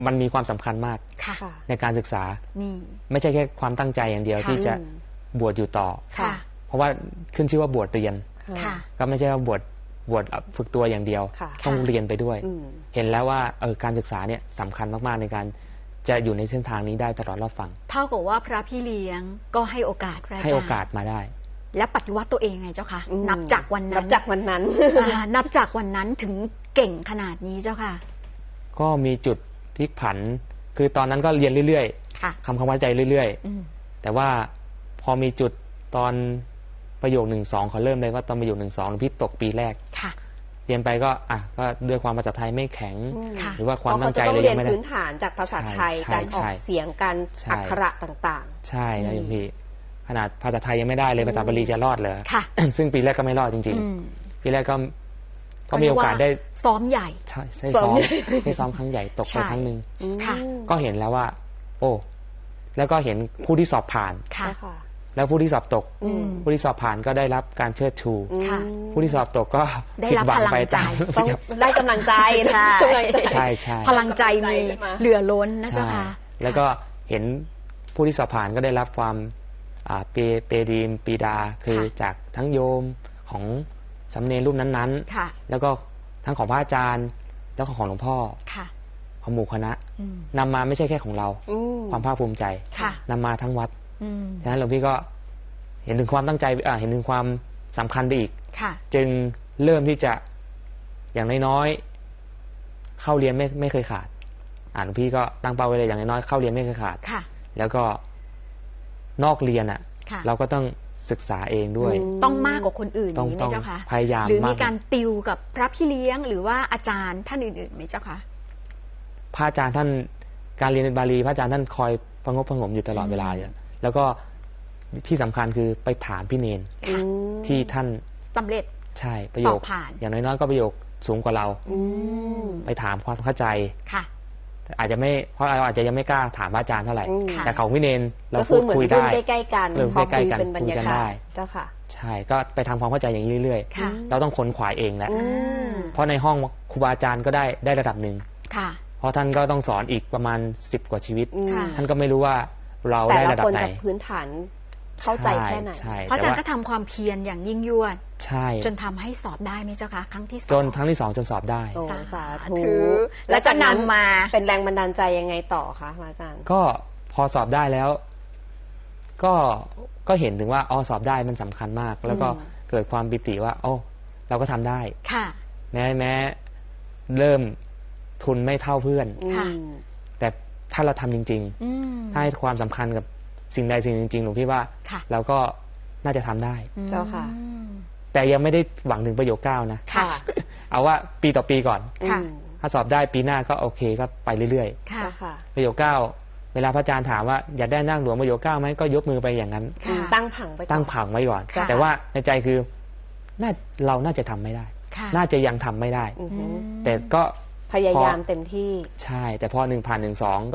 มันมีความสำคัญมากในการศึกษาไม่ใช่แค่ความตั้งใจอย่างเดียวที่จะบวชอยู่ต่อเพราะว่าขึ้นชื่อว่าบวชเรียนก็ไม่ใช่ว่าบวชฝึกตัวอย่างเดียวต้องเรียนไปด้วยเห็นแล้วว่าการศึกษาเนี่ยสำคัญมากๆในการจะอยู่ในเส้นทางนี้ได้ตลอดรอดฝั่งเท่ากับว่าพระพี่เลี้ยงก็ให้โอกาสพระอาจารย์ให้โอกาสมาได้และปฏิวัติตัวเองไงเจ้าค่ะนับจากวันนั้นนับจากวันนั้นถึงเก่งขนาดนี้เจ้าค่ะก็มีจุดพลิกผันคือตอนนั้นก็เรียนเรื่อยๆคำว่าใจเรื่อยๆแต่ว่าพอมีจุดตอนประโยค1-2เขาเริ่มเลยว่าตอนประโยค1-2หลวงพี่ตกปีแรกเรียนไปก็ด้วยความภาษาไทยไม่แข็งหรือว่าความตั้งใจเลยยังไม่ได้พื้นฐานจากภาษาไทยการออกเสียงการอักขระต่างๆใช่นะหลวงพี่ขนาดภาษาไทยยังไม่ได้เลยภาษาบาลีจะรอดเลยซึ่งปีแรกก็ไม่รอดจริงๆปีแรกก็มีโอกาสได้ซ้อมใหญ่ใช่ซ้อมครั้งใหญ่ตกไปครั้งหนึ่งก็เห็นแล้วว่าโอ้แล้วก็เห็นผู้ที่สอบผ่านแล้วผู้ที่สอบตกผู้ที่สอบผ่านก็ได้รับการเชิดชูผู้ที่สอบตกก็ผิดหวังไปตามต้องได้กำลังใจใช่พลังใจมีเหลือล้นนะเจ้าค่ะแล้วก็เห็นผู้ที่สอบผ่านก็ได้รับความเปรีมปีดาคือจากทั้งโยมของสำเนรรูปนั้นๆแล้วก็ทั้งของพระอาจารย์แล้วก็ของหลวงพ่อของหมู่คณะนำมาไม่ใช่แค่ของเราความภาคภูมิใจนำมาทั้งวัดฉะนั้นหลวงพี่ก็เห็นถึงความตั้งใจเห็นถึงความสำคัญไปอีกจึงเริ่มที่จะอย่างน้อยๆเข้าเรียนไม่เคยขาดหลวงพี่ก็ตั้งเป้าไว้เลยอย่างน้อยๆเข้าเรียนไม่เคยขาดแล้วก็นอกเรียนเราก็ต้องศึกษาเองด้วยต้องมากกว่าคนอื่นนี้ไหมเจ้าคะพยายามหรือมีการติวกับพระพี่เลี้ยงหรือว่าอาจารย์ท่านอื่นๆไหมเจ้าคะพระอาจารย์ท่านการเรียนบาลีพระอาจารย์ท่านคอยประงบประหงมอยู่ตลอดเวลาเลยแล้วก็ที่สำคัญคือไปถามพี่เนนที่ท่านสำเร็จใช่ประโยคอย่างน้อยๆก็ประโยคสูงกว่าเราไปถามความเข้าใจอาจจะไม่เพราะเราอาจจะยังไม่กล้าถามอาจารย์เท่าไหร่แต่ของพี่เนนเราพูดคุยได้ใกล้ๆกันพอคุยเป็นบรรยากาศเจ้าค่ะใช่ก็ไปทำความเข้าใจอย่างนี้เรื่อยๆเราต้องค้นขวายเองแหละเพราะในห้องครูบาอาจารย์ก็ได้ระดับหนึ่งเพราะท่านก็ต้องสอนอีกประมาณ10 กว่าชีวิตท่านก็ไม่รู้ว่าเราได้ระดับไหนแต่ละคนจะพื้นฐานเข้าใจแค่ไหนเพราะอาจารย์ก็ทำความเพียรอย่างยิ่งยวดใช่จนทำให้สอบได้ไหมเจ้าคะครั้งที่2 จนครั้งที่2จนสอบได้สาธุแล้วจะนำมาเป็นแรงบันดาลใจยังไงต่อคะอาจารย์ก็พอสอบได้แล้วก็เห็นถึงว่าสอบได้มันสำคัญมากแล้วก็เกิดความปิติว่าเราก็ทำได้แม้เริ่มทุนไม่เท่าเพื่อนแต่ถ้าเราทำจริงๆถ้าให้ความสำคัญกับสิ่งใดสิ่งจริงๆหลวงพี่ว่าเราก็น่าจะทำได้เจ้าค่ะแต่ยังไม่ได้หวังถึงประโยค9นะเอาว่าปีต่อปีก่อนถ้าสอบได้ปีหน้าก็โอเคก็ไปเรื่อยๆประโยค9เวลาพระอาจารย์ถามว่าอยากได้นั่งหลวงประโยค9ไหมก็ยกมือไปอย่างนั้นตั้งผังไว้ก่อนแต่ว่าในใจคือเราน่าจะทำไม่ได้น่าจะยังทำไม่ได้แต่ก็พยายามเต็มที่ใช่แต่พอ1 ผ่าน 1 2